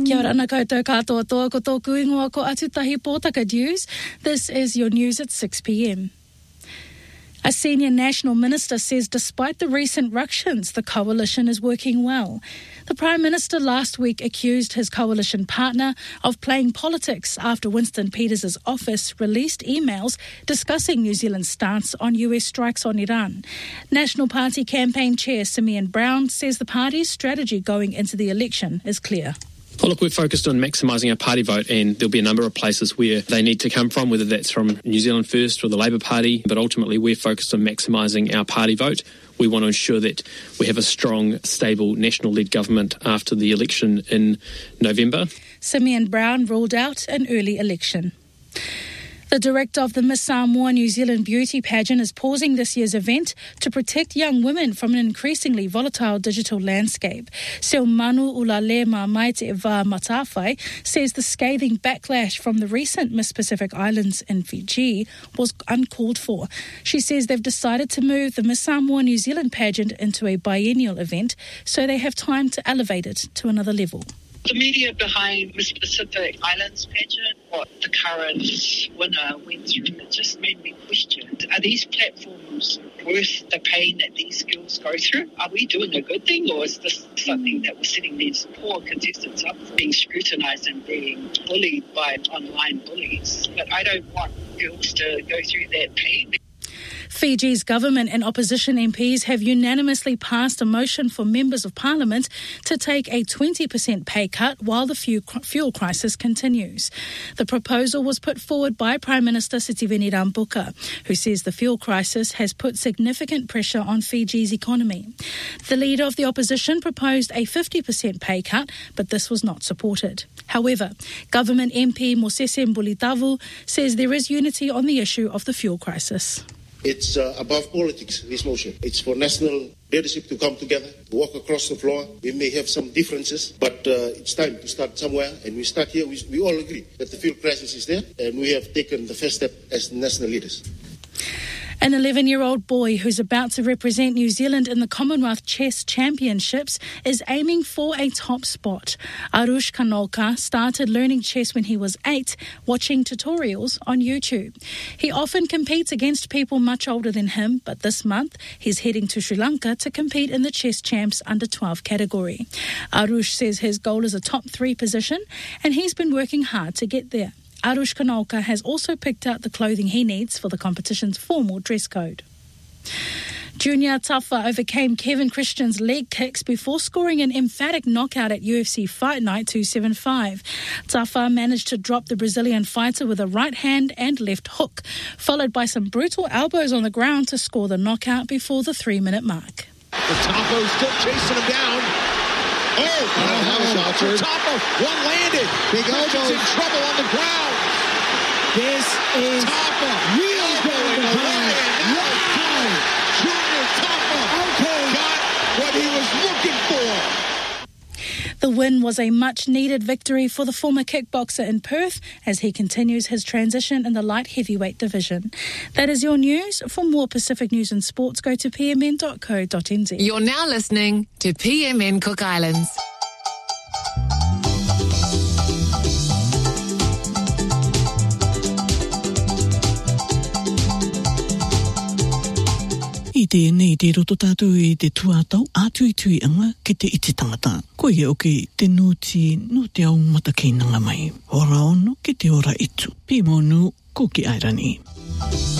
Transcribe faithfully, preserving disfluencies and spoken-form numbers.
Kia ora ana koutou katoa toa ko tōku ingoa ko Atutahi Pōtaka News. This is your news at six p.m. A senior national minister says despite the recent ructions, the coalition is working well. The Prime Minister last week accused his coalition partner of playing politics after Winston Peters' office released emails discussing New Zealand's stance on U S strikes on Iran. National Party campaign chair Simeon Brown says the party's strategy going into the election is clear. Well, look, we're focused on maximising our party vote, and there'll be a number of places where they need to come from, whether that's from New Zealand First or the Labour Party, but ultimately we're focused on maximising our party vote. We want to ensure that we have a strong, stable, national-led government after the election in November. Simeon Brown ruled out an early election. The director of the Miss Samoa New Zealand beauty pageant is pausing this year's event to protect young women from an increasingly volatile digital landscape. Seo Manu Ulalema Maite Va Matawhai says the scathing backlash from the recent Miss Pacific Islands in Fiji was uncalled for. She says they've decided to move the Miss Samoa New Zealand pageant into a biennial event so they have time to elevate it to another level. The media behind Miss Pacific Islands pageant, what the current winner went through, it just made me question, are these platforms worth the pain that these girls go through? Are we doing a good thing, or is this something that we're setting these poor contestants up for being scrutinised and being bullied by online bullies? But I don't want girls to go through that pain. Fiji's government and opposition M Ps have unanimously passed a motion for members of parliament to take a twenty percent pay cut while the fuel crisis continues. The proposal was put forward by Prime Minister Sitiveni Rabuka, who says the fuel crisis has put significant pressure on Fiji's economy. The leader of the opposition proposed a fifty percent pay cut, but this was not supported. However, government M P Mosese Mbulitavu says there is unity on the issue of the fuel crisis. It's uh, above politics, this motion. It's for national leadership to come together, walk across the floor. We may have some differences, but uh, it's time to start somewhere. And we start here. We, we all agree that the fuel crisis is there, and we have taken the first step as national leaders. An eleven-year-old boy who's about to represent New Zealand in the Commonwealth Chess Championships is aiming for a top spot. Arush Kanolka started learning chess when he was eight, watching tutorials on YouTube. He often competes against people much older than him, but this month he's heading to Sri Lanka to compete in the Chess Champs under twelve category. Arush says his goal is a top three position, and he's been working hard to get there. Arush Kanolka has also picked out the clothing he needs for the competition's formal dress code. Junior Tafa overcame Kevin Christian's leg kicks before scoring an emphatic knockout at U F C Fight Night two seventy-five. Tafa managed to drop the Brazilian fighter with a right hand and left hook, followed by some brutal elbows on the ground to score the knockout before the three-minute mark. The Tafa still chasing him down. Oh, oh, oh Tafa, one landed. Big elbow. In trouble on the ground. This is Tafa real going away. What time? Junior Tafa okay. got what he was looking for. The win was a much-needed victory for the former kickboxer in Perth as he continues his transition in the light heavyweight division. That is your news. For more Pacific news and sports, go to p m n dot co dot n z. You're now listening to P M N Cook Islands. I te nei te roto tātou i te tuatau ātui tui anga ki te iti tangata. Ko ia oki te nūti no te au mata kei nanga mai. Ora ono ki te ora itu. Pimonu ko ki airani.